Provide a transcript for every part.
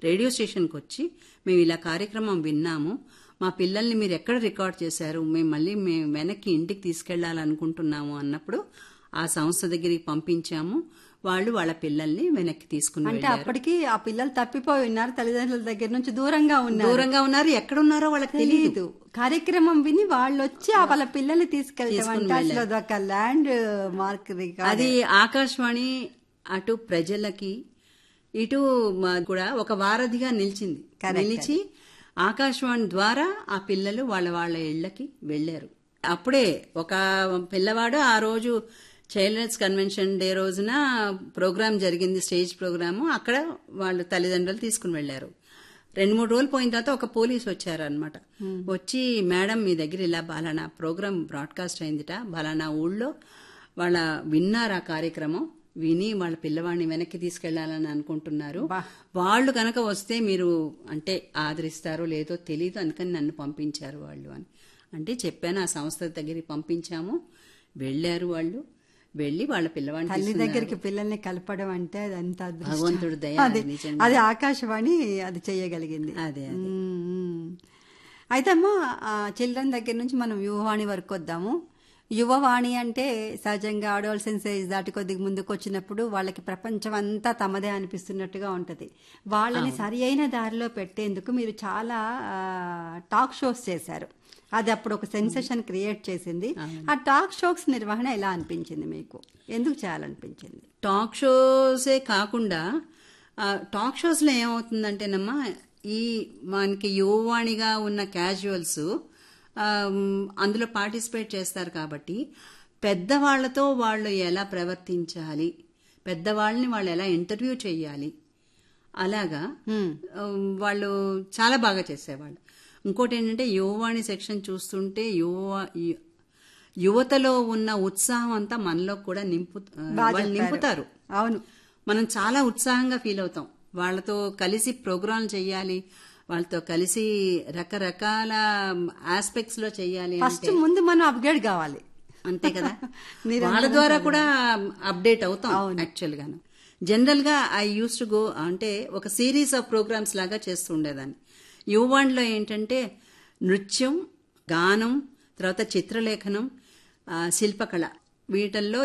Radio స్టేషన్కి వచ్చి మేము ఇలా కార్యక్రమం విన్నాము, మా పిల్లల్ని మీరు ఎక్కడ రికార్డ్ చేశారు, మేము వెనక్కి ఇంటికి తీసుకెళ్లాలనుకుంటున్నాము అన్నప్పుడు ఆ సంస్థ దగ్గరికి పంపించాము. వాళ్ళు వాళ్ళ పిల్లల్ని వెనక్కి తీసుకుని అంటే అప్పటికి ఆ పిల్లలు తప్పిపోయి ఉన్నారు, తల్లిదండ్రుల దగ్గర నుంచి దూరంగా ఉన్నారు, ఎక్కడున్నారో వాళ్ళకి తెలియదు. కార్యక్రమం విని వాళ్ళు వచ్చి వాళ్ళ పిల్లల్ని తీసుకెళ్తాం ల్యాండ్ మార్క్. అది ఆకాశవాణి అటు ప్రజలకి ఇటు కూడా ఒక వారధిగా నిలిచి ఆకాశవాణి ద్వారా ఆ పిల్లలు వాళ్ళ ఇళ్లకి వెళ్లారు. అప్పుడే ఒక పిల్లవాడు ఆ రోజు చైల్డ్ రైట్స్ కన్వెన్షన్ డే రోజున ప్రోగ్రామ్ జరిగింది, స్టేజ్ ప్రోగ్రాము. అక్కడ వాళ్ళు తల్లిదండ్రులు తీసుకుని వెళ్లారు. 2-3 రోజులు పోయిన తర్వాత ఒక పోలీసు వచ్చారనమాట. వచ్చి మేడం మీ దగ్గర ఇలా బలానా ప్రోగ్రామ్ బ్రాడ్కాస్ట్ అయిందిట, బలానా ఊళ్ళో వాళ్ళ విన్నారు, ఆ కార్యక్రమం విని వాళ్ళ పిల్లవాడిని వెనక్కి తీసుకెళ్లాలని అనుకుంటున్నారు, వాళ్ళు కనుక వస్తే మీరు అంటే ఆదరిస్తారో లేదో తెలీదు, అందుకని నన్ను పంపించారు వాళ్ళు అని అంటే చెప్పాను. ఆ సంస్థ దగ్గరికి పంపించాము, వెళ్లారు. వాళ్ళు వెళ్లి వాళ్ళ పిల్లవాడిని తల్లి దగ్గరికి పిల్లల్ని కలపడం అంటే అదంతా భగవంతుడి దయ. అది ఆకాశవాణి అది చేయగలిగింది. అదే అయితే అమ్మా, చిల్డ్రన్ దగ్గర నుంచి మనం యువవాణి వరకు వద్దాము. యువవాణి అంటే సహజంగా అడోలసెన్స్ ఏజ్ దాటి కొద్దిగా ముందుకు వచ్చినప్పుడు వాళ్ళకి ప్రపంచం అంతా తమదే అనిపిస్తున్నట్టుగా ఉంటది. వాళ్ళని సరి అయిన దారిలో పెట్టేందుకు మీరు చాలా టాక్ షోస్ చేశారు. అది అప్పుడు ఒక సెన్సేషన్ క్రియేట్ చేసింది. ఆ టాక్ షోస్ నిర్వహణ ఎలా అనిపించింది మీకు? ఎందుకు చేయాలనిపించింది? టాక్ షోసే కాకుండా టాక్ షోస్ లో ఏమవుతుందంటేనమ్మా, ఈ మనకి యువవాణిగా ఉన్న క్యాజువల్స్ అందులో పార్టిసిపేట్ చేస్తారు కాబట్టి పెద్దవాళ్లతో వాళ్ళు ఎలా ప్రవర్తించాలి, పెద్దవాళ్ళని వాళ్ళు ఎలా ఇంటర్వ్యూ చేయాలి, అలాగా వాళ్ళు చాలా బాగా చేసేవాళ్ళు. ఇంకోటి ఏంటంటే యువవాణి సెక్షన్ చూస్తుంటే యువతలో ఉన్న ఉత్సాహం అంతా మనలో కూడా నింపుతారు. అవును, మనం చాలా ఉత్సాహంగా ఫీల్ అవుతాం. వాళ్ళతో కలిసి ప్రోగ్రాంలు చేయాలి, వాళ్ళతో కలిసి రకరకాల ఆస్పెక్ట్స్ లో చేయాలి. ఫస్ట్ ముందు మనం అప్గ్రేడ్ కావాలి, అంతే కదా. వాళ్ళ ద్వారా కూడా అప్డేట్ అవుతాం. యాక్చువల్ గాను జనరల్ గా ఐ యూస్ టు గో అంటే ఒక సిరీస్ ఆఫ్ ప్రోగ్రామ్స్ లాగా చేస్తూ ఉండేదాన్ని. యువవాణిలో ఏంటంటే నృత్యం, గానం, తర్వాత చిత్రలేఖనం, శిల్పకళ, వీటిల్లో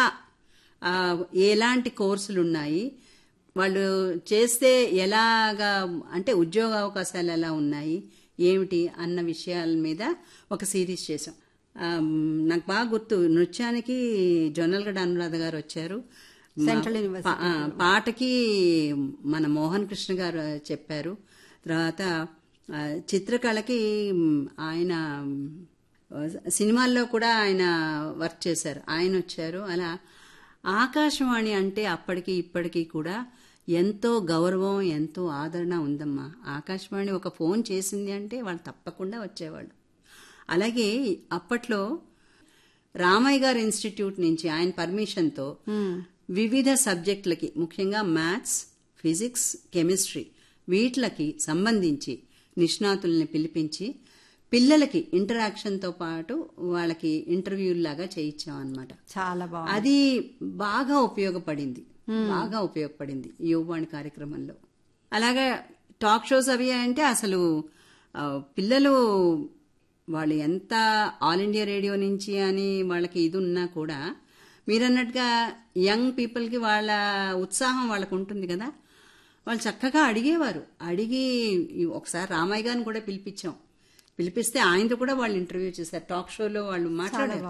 ఎలాంటి కోర్సులు ఉన్నాయి, వాళ్ళు చేస్తే ఎలాగా అంటే ఉద్యోగ అవకాశాలు ఎలా ఉన్నాయి ఏమిటి అన్న విషయాల మీద ఒక సిరీస్ చేశాం. నాకు బాగా గుర్తు, నృత్యానికి జొన్నలగడ్డ అనురాధ గారు వచ్చారు, సెంట్రల్ యూనివర్సిటీ. పాటకి మన మోహన్ కృష్ణ గారు చెప్పారు, తర్వాత చిత్రకళకి ఆయన సినిమాల్లో కూడా ఆయన వర్క్ చేశారు, ఆయన వచ్చారు. అలా ఆకాశవాణి అంటే అప్పటికి ఇప్పటికీ కూడా ఎంతో గౌరవం, ఎంతో ఆదరణ ఉందమ్మా. ఆకాశవాణి ఒక ఫోన్ చేసింది అంటే వాళ్ళు తప్పకుండా వచ్చేవాళ్ళు. అలాగే అప్పట్లో రామయ్య గారి ఇన్స్టిట్యూట్ నుంచి ఆయన పర్మిషన్తో వివిధ సబ్జెక్టులకి, ముఖ్యంగా మ్యాథ్స్, ఫిజిక్స్, కెమిస్ట్రీ వీటికి సంబంధించి నిష్ణాతుల్ని పిలిపించి పిల్లలకి ఇంటరాక్షన్ తో పాటు వాళ్ళకి ఇంటర్వ్యూలాగా చేయించామన్నమాట. చాలా బాగుంది. అది బాగా ఉపయోగపడింది యువవాణి కార్యక్రమంలో. అలాగే టాక్ షోస్ అవి అంటే అసలు పిల్లలు వాళ్ళు ఎంత ఆల్ ఇండియా రేడియో నుంచి అని వాళ్ళకి ఇది ఉన్నా కూడా మీరన్నట్టుగా యంగ్ పీపుల్కి వాళ్ళ ఉత్సాహం వాళ్ళకు ఉంటుంది కదా, వాళ్ళు చక్కగా అడిగేవారు. అడిగి ఒకసారి రామయ్య గారిని కూడా పిలిపిస్తే ఆయనతో కూడా వాళ్ళు ఇంటర్వ్యూ చేశారు, టాక్ షోలో వాళ్ళు మాట్లాడారు.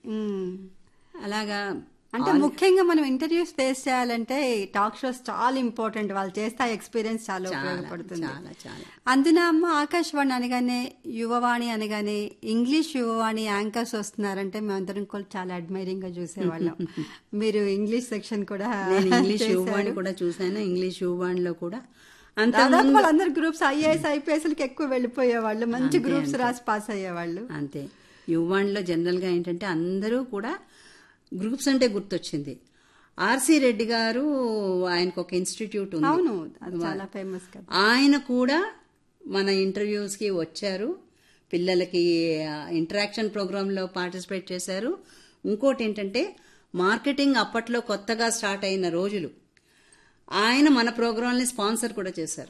అలాగా అంటే ముఖ్యంగా మనం ఇంటర్వ్యూస్ ఫేస్ చేయాలంటే టాక్ షోస్ చాలా ఇంపార్టెంట్. వాళ్ళు చేస్తే ఆ ఎక్స్పీరియన్స్ చాలా ఉపయోగపడుతుంది. అందున అమ్మ ఆకాశవాణి అనగానే, యువవాణి అనగానే ఇంగ్లీష్ యువవాణి యాంకర్స్ వస్తున్నారంటే మేమందరం కూడా చాలా అడ్మైరింగ్ గా చూసేవాళ్ళం. మీరు ఇంగ్లీష్ సెక్షన్ కూడా, ఇంగ్లీష్ యువవాణి కూడా చూసాను. ఇంగ్లీష్ యువవాణిలో కూడా దాదాపు వాళ్ళందరూ గ్రూప్స్ ఐఏఎస్ ఐపీఎస్లకి ఎక్కువ వెళ్ళిపోయేవాళ్ళు, మంచి గ్రూప్స్ రాసి పాస్ అయ్యేవాళ్ళు. అంతే. యువవాణిలో జనరల్ గా ఏంటంటే అందరూ కూడా గ్రూప్స్ అంటే గుర్తొచ్చింది. ఆర్సి రెడ్డి గారు, ఆయనకు ఒక ఇన్స్టిట్యూట్ ఉంది. అవును, చాలా ఫేమస్. ఆయన కూడా మన ఇంటర్వ్యూస్ కి వచ్చారు, పిల్లలకి ఇంటరాక్షన్ ప్రోగ్రామ్ లో పార్టిసిపేట్ చేశారు. ఇంకోటి ఏంటంటే మార్కెటింగ్ అప్పట్లో కొత్తగా స్టార్ట్ అయిన రోజులు ఆయన మన ప్రోగ్రామ్ ని స్పాన్సర్ కూడా చేశారు.